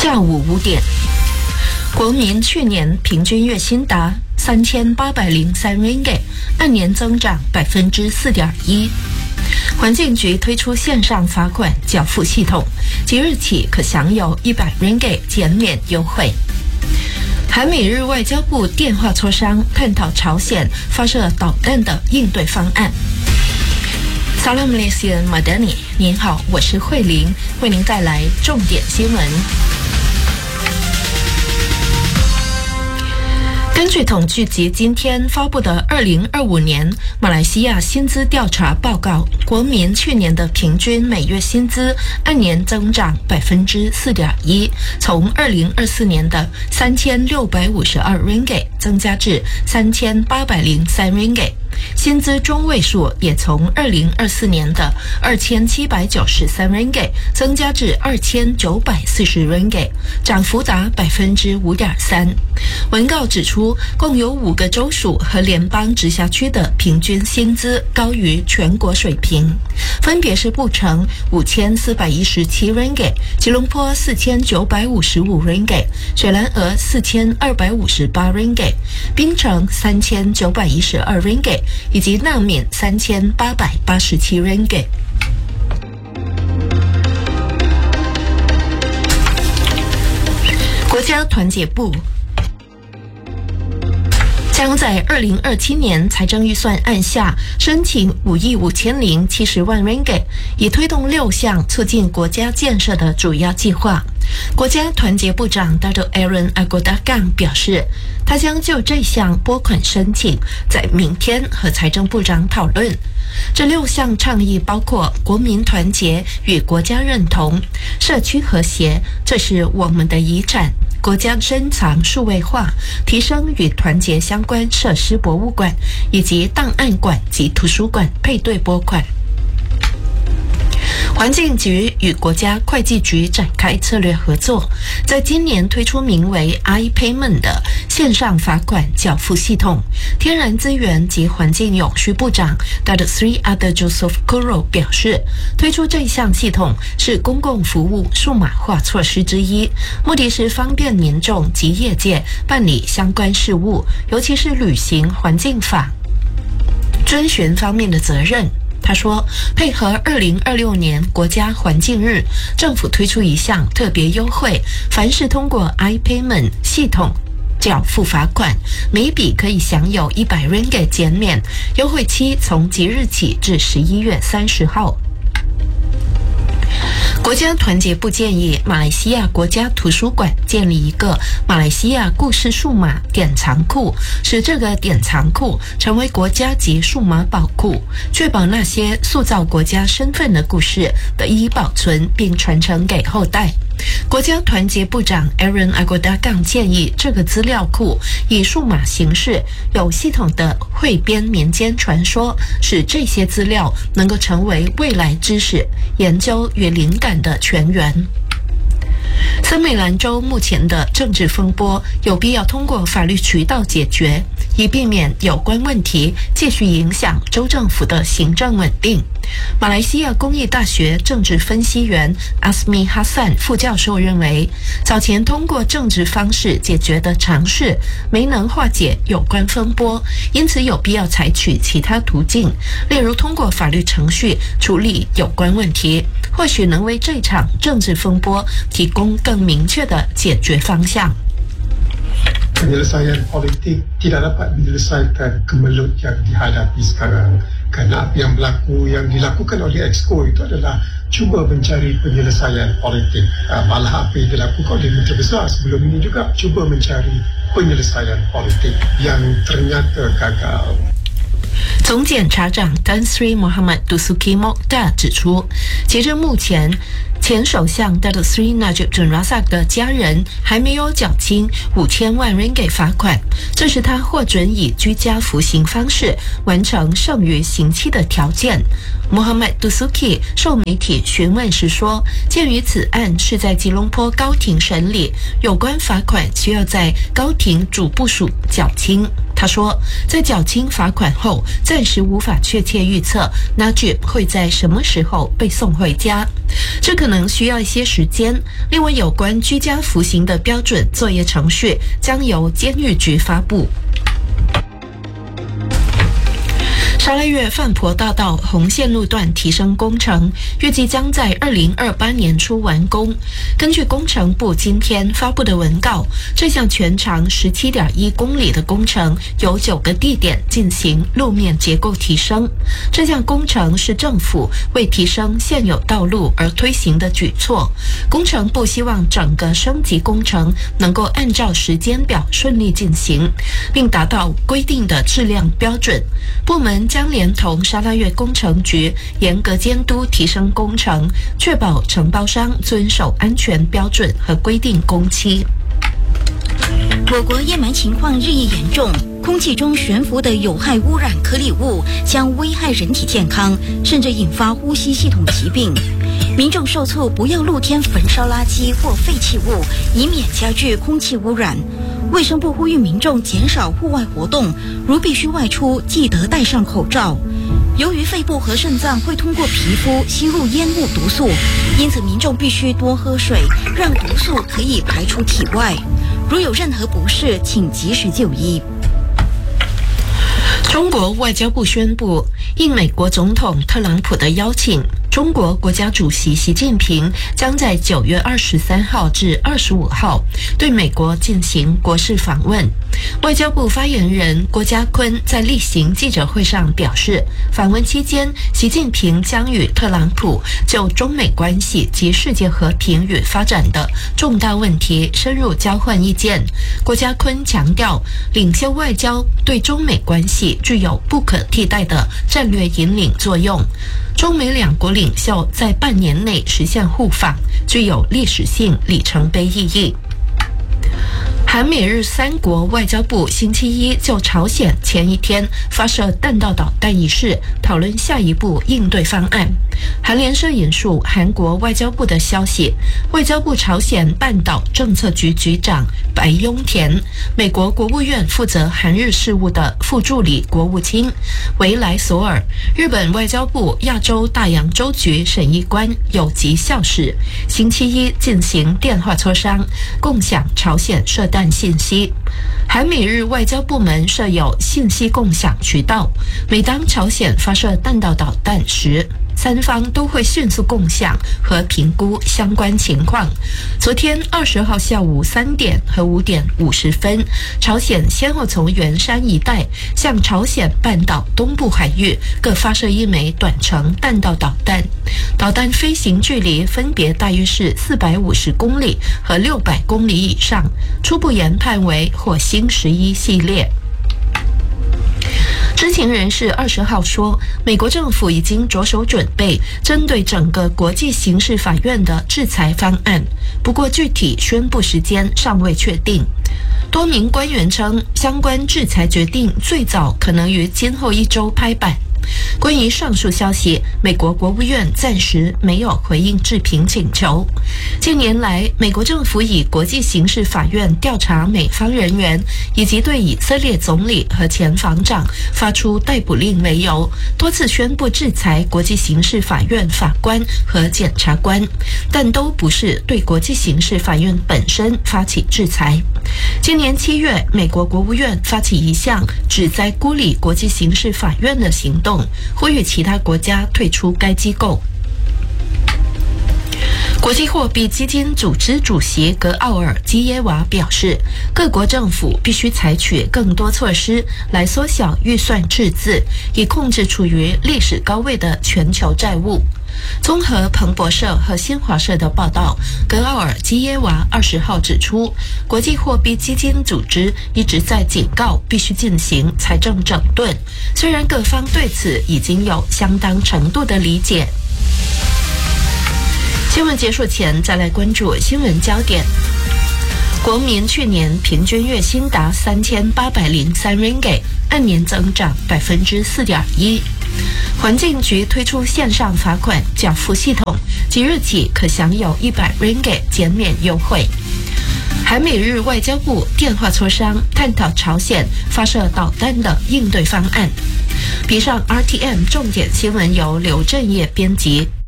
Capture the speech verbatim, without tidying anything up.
下午五点，国民去年平均月薪达三千八百零三 ringgit， 按年增长百分之四点一。环境局推出线上罚款缴付系统，即日起可享有一百 ringgit 减免优惠。韩美日外交部电话磋商，探讨朝鲜发射导弹的应对方案。Salam Malaysia Madani， 您好，我是慧玲，为您带来重点新闻。根据统计局今天发布的二零二五年马来西亚薪资调查报告，国民去年的平均每月薪资按年增长百分之四点一，从二零二四年的三千六百五十二 ringgit 增加至三千八百零三 ringgit。薪资中位数也从二零二四年的二千七百九十三 ringgit 增加至二千九百四十 ringgit， 涨幅达百分之五点三。文告指出，共有五个州属和联邦直辖区的平均薪资高于全国水平，分别是布城五千四百一十七 ringgit， 吉隆坡四千九百五十五 ringgit， 雪兰莪四千二百五十八 ringgit， 槟城三千九百一十二 ringgit，以及纳敏三千八百八十七 ringgit。国家团结部将在二零二七年财政预算案下申请五亿五千零七十万 ringgit， 以推动六项促进国家建设的主要计划。国家团结部长 Dato' Aaron Agoda Kang 表示，他将就这项拨款申请在明天和财政部长讨论。这六项倡议包括国民团结与国家认同、社区和谐，这是我们的遗产；国家珍藏数位化，提升与团结相关设施博物馆以及档案馆及图书馆配对拨款。环境局与国家会计局展开策略合作，在今年推出名为 iPayment 的线上罚款缴付系统。天然资源及环境永续部长 Dato' Sri Ada Joseph Kuro 表示，推出这项系统是公共服务数码化措施之一，目的是方便民众及业界办理相关事务，尤其是履行环境法遵循方面的责任。他说，配合二零二六年国家环境日，政府推出一项特别优惠，凡是通过 iPayment 系统缴付罚款，每笔可以享有一百 ringgit 减免，优惠期从即日起至十一月三十号。国家团结部建议马来西亚国家图书馆建立一个马来西亚故事数码典藏库，使这个典藏库成为国家级数码宝库，确保那些塑造国家身份的故事得以保存并传承给后代。国家团结部长 Aaron Agoda Kang 建议这个资料库以数码形式有系统的汇编民间传说，使这些资料能够成为未来知识、研究与灵感的泉源。森美兰州目前的政治风波有必要通过法律渠道解决，以避免有关问题继续影响州政府的行政稳定。马来西亚公益大学政治分析员 Asmi Hassan 副教授认为，早前通过政治方式解决的尝试没能化解有关风波，因此有必要采取其他途径，例如通过法律程序处理有关问题，或许能为这场政治风波提供更明确的解决方向。 Penyelesaian politik tidak dapat menyelesaikan kemelut yang dihadapi sekarang. Kerana apa yang berlaku, yang dilakukan oleh Exco itu adalah cuba mencari penyelesaian politik. Malah apa yang dilakukan oleh Menteri Besar sebelum ini juga cuba mencari penyelesaian politik yang ternyata gagal. 总检察长 Tan Sri Muhammad Dusuki Mokhtar 指出，截至目前，前首相 Dato' Sri Najib Tun Razak 的家人还没有缴清五千万 ringgit 罚款，这是他获准以居家服刑方式完成剩余刑期的条件。Muhammad Dusuki 受媒体询问时说，鉴于此案是在吉隆坡高庭审理，有关罚款需要在高庭主部署缴清。他他说，在缴清罚款后，暂时无法确切预测 Najib 会在什么时候被送回家，这可能需要一些时间。另外，有关居家服刑的标准作业程序将由监狱局发布。沙拉越范婆大道红线路段提升工程预计将在二零二八年初完工。根据工程部今天发布的文告，这项全长 十七点一公里的工程由九个地点进行路面结构提升。这项工程是政府为提升现有道路而推行的举措。工程部希望整个升级工程能够按照时间表顺利进行，并达到规定的质量标准。部门将连同沙拉越工程局严格监督提升工程，确保承包商遵守安全标准和规定工期。 我国烟霾情况日益严重，空气中悬浮的有害污染颗粒物将危害人体健康，甚至引发呼吸系统疾病。民众受促不要露天焚烧垃圾或废弃物，以免加剧空气污染。卫生部呼吁民众减少户外活动，如必须外出，记得戴上口罩。由于肺部和肾脏会通过皮肤吸入烟雾毒素，因此民众必须多喝水，让毒素可以排出体外。如有任何不适，请及时就医。 中国外交部宣布，应美国总统特朗普的邀请，中国国家主席习近平将在九月二十三号至二十五号对美国进行国事访问。外交部发言人郭家坤在例行记者会上表示，访问期间，习近平将与特朗普就中美关系及世界和平与发展的重大问题深入交换意见。郭家坤强调，领袖外交对中美关系具有不可替代的战略引领作用。中美两国领袖在半年内实现互访，具有历史性里程碑意义。韩美日三国外交部星期一就朝鲜前一天发射弹道导弹一事讨论下一步应对方案。韩联社引述韩国外交部的消息，外交部朝鲜半岛政策局局长白雍田、美国国务院负责韩日事务的副助理国务卿维莱索尔、日本外交部亚洲大洋洲局审议官有吉孝史星期一进行电话磋商，共享朝鲜射弹信息。韩美日外交部门设有信息共享渠道，每当朝鲜发射弹道导弹时，三方都会迅速共享和评估相关情况。昨天二十号下午三点和五点五十分，朝鲜先后从元山一带向朝鲜半岛东部海域各发射一枚短程弹道导弹，导弹飞行距离分别大约是四百五十公里和六百公里以上，初步研判为火星十一系列。知情人士二十号说，美国政府已经着手准备针对整个国际刑事法院的制裁方案，不过具体宣布时间尚未确定。多名官员称，相关制裁决定最早可能于今后一周拍板。关于上述消息，美国国务院暂时没有回应置评请求。近年来，美国政府以国际刑事法院调查美方人员以及对以色列总理和前防长发出逮捕令为由，多次宣布制裁国际刑事法院法官和检察官，但都不是对国际刑事法院本身发起制裁。今年七月，美国国务院发起一项旨在孤立国际刑事法院的行动，呼吁其他国家退出该机构。国际货币基金组织主席格奥尔基耶娃表示，各国政府必须采取更多措施来缩小预算赤字，以控制处于历史高位的全球债务。综合彭博社和新华社的报道，格奥尔基耶娃二十号指出，国际货币基金组织一直在警告必须进行财政整顿，虽然各方对此已经有相当程度的理解。新闻结束前，再来关注新闻焦点。国民去年平均月薪达三千八百零三 ringgit， 按年增长百分之四点一。环境局推出线上罚款缴付系统，即日起可享有一百 ringgit 减免优惠。 韩美日外交部电话磋商，探讨朝鲜发射导弹的应对方案。以上 R T M 重点新闻由刘正业编辑。